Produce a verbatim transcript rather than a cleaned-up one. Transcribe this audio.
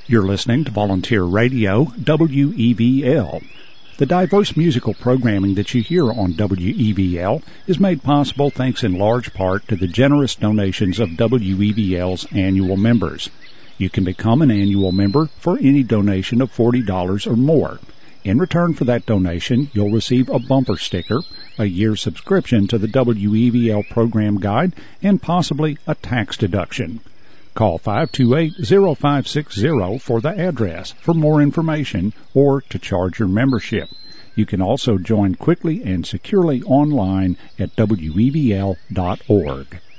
You're listening to Volunteer Radio, W E V L. The diverse musical programming that you hear on W E V L is made possible thanks in large part to the generous donations of W E V L's annual members. You can become an annual member for any donation of forty dollars or more. In return for that donation, you'll receive a bumper sticker, a year's subscription to the W E V L program guide, and possibly a tax deduction. Call five two eight, zero five six zero for the address for more information or to charge your membership. You can also join quickly and securely online at W E V L dot org.